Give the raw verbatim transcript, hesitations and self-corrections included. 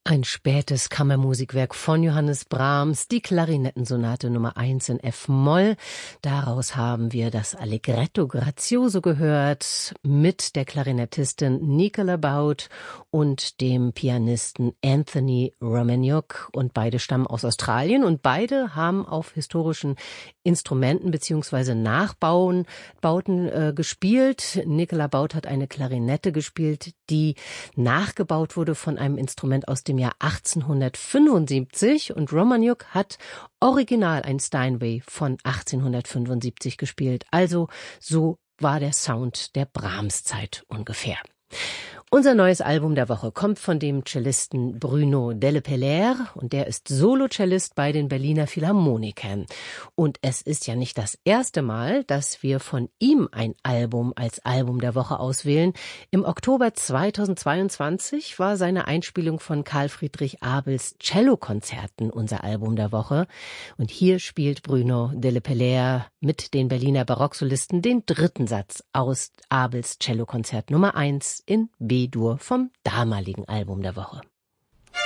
Ein spätes Kammermusikwerk von Johannes Brahms, die Klarinettensonate Nummer eins in F-Moll. Daraus haben wir das Allegretto Grazioso gehört mit der Klarinettistin Nicola Baud und dem Pianisten Anthony Romaniuk. Und beide stammen aus Australien und beide haben auf historischen Instrumenten bzw. Nachbauten Bauten, äh, gespielt. Nicola Baud hat eine Klarinette gespielt, die nachgebaut wurde von einem Instrument aus dem Jahr achtzehnhundertfünfundsiebzig und Romaniuk hat original ein Steinway von achtzehnhundertfünfundsiebzig gespielt. Also so war der Sound der Brahms-Zeit ungefähr. Unser neues Album der Woche kommt von dem Cellisten Bruno Delepellaire und der ist Solo-Cellist bei den Berliner Philharmonikern. Und es ist ja nicht das erste Mal, dass wir von ihm ein Album als Album der Woche auswählen. Im Oktober zweitausendzweiundzwanzig war seine Einspielung von Karl Friedrich Abels Cellokonzerten unser Album der Woche. Und hier spielt Bruno Delepellaire mit den Berliner Barocksolisten den dritten Satz aus Abels Cellokonzert Nummer eins in B-Dur vom damaligen Album der Woche.